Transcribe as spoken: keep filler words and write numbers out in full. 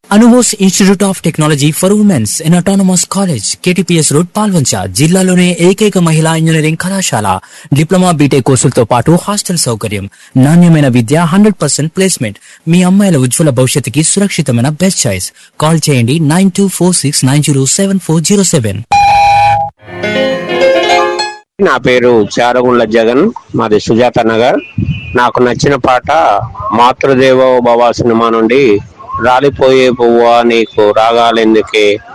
Anubose institute of technology for women's in autonomous college, KTPS road, Palvancha. జిల్లాలోనే ఏకైక మహిళా engineering కళాశాల. డిప్లొమా బీటెక్ కోర్సులతో పాటు హాస్టల్ సౌకర్యం, నాణ్యమైన విద్య, హండ్రెడ్ పర్సెంట్ ప్లేస్మెంట్. మీ అమ్మాయిల ఉజ్వల భవిష్యత్తుకి సురక్షితమైన బెస్ట్ చాయిస్. కాల్ చేయండి nine two four six nine zero seven four zero seven. నా పేరు చారగుండ్ల జగన్, మాది సుజాత నగర్. నాకు నచ్చిన పాట మాతృదేవో భవ సినిమా నుండి రాలిపోయే పువ్వా నీకు రాగాలెందుకే